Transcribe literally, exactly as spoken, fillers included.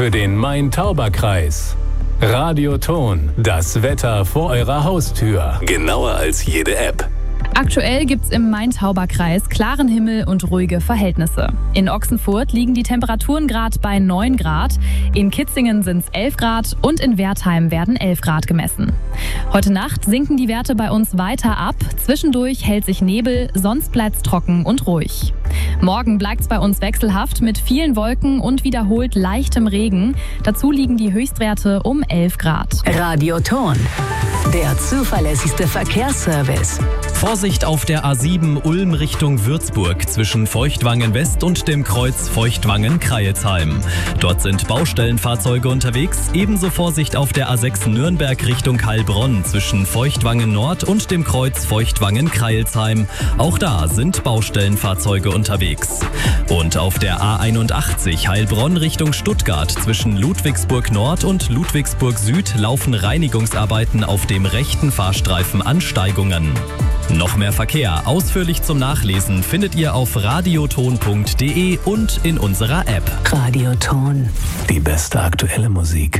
für den Main-Tauber-Kreis. Radioton, das Wetter vor eurer Haustür. Genauer als jede App. Aktuell gibt's im Main-Tauber-Kreis klaren Himmel und ruhige Verhältnisse. In Ochsenfurt liegen die Temperaturen gerade bei neun Grad, in Kitzingen sind's elf Grad und in Wertheim werden elf Grad gemessen. Heute Nacht sinken die Werte bei uns weiter ab, zwischendurch hält sich Nebel, sonst bleibt's trocken und ruhig. Morgen bleibt's bei uns wechselhaft mit vielen Wolken und wiederholt leichtem Regen. Dazu liegen die Höchstwerte um elf Grad. Radioton, der zuverlässigste Verkehrsservice. Vorsicht auf der A sieben Ulm Richtung Würzburg zwischen Feuchtwangen West und dem Kreuz Feuchtwangen-Kreilsheim. Dort sind Baustellenfahrzeuge unterwegs. Ebenso Vorsicht auf der A sechs Nürnberg Richtung Heilbronn zwischen Feuchtwangen Nord und dem Kreuz Feuchtwangen-Kreilsheim. Auch da sind Baustellenfahrzeuge unterwegs. Und auf der A einundachtzig Heilbronn Richtung Stuttgart zwischen Ludwigsburg Nord und Ludwigsburg Süd laufen Reinigungsarbeiten auf dem rechten Fahrstreifen Ansteigungen. Noch mehr Verkehr ausführlich zum Nachlesen findet ihr auf radioton punkt de und in unserer App. Radioton. Die beste aktuelle Musik.